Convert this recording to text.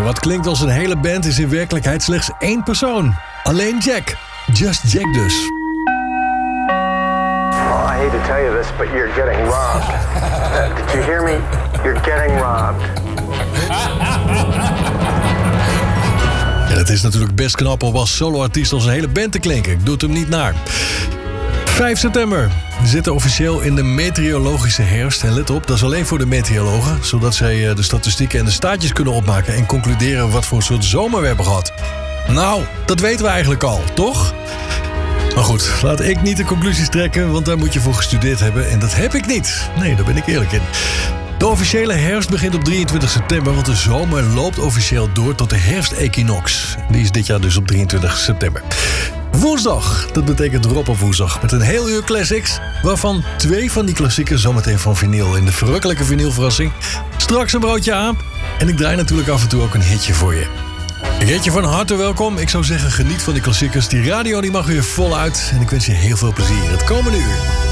Wat klinkt als een hele band is in werkelijkheid slechts één persoon. Alleen Jack. Just Jack dus. I hate to tell you this, but you're getting robbed. Did you hear me? You're getting robbed. En het is natuurlijk best knap om als soloartiest als een hele band te klinken. Ik doe het hem niet naar. 5 september. We zitten officieel in de meteorologische herfst. En let op, dat is alleen voor de meteorologen. Zodat zij de statistieken en de staartjes kunnen opmaken en concluderen wat voor soort zomer we hebben gehad. Nou, dat weten we eigenlijk al, toch? Maar goed, laat ik niet de conclusies trekken, want daar moet je voor gestudeerd hebben. En dat heb ik niet. Nee, daar ben ik eerlijk in. De officiële herfst begint op 23 september, want de zomer loopt officieel door tot de herfstequinox. Die is dit jaar dus op 23 september. Woensdag, dat betekent Rob op woensdag, met een heel uur classics, waarvan 2 van die klassiekers zometeen van vinyl in de verrukkelijke vinylverrassing. Straks een broodje aan en ik draai natuurlijk af en toe ook een hitje voor je. Ik heet je van harte welkom. Ik zou zeggen, geniet van die klassiekers. Die radio die mag weer voluit en ik wens je heel veel plezier het komende uur.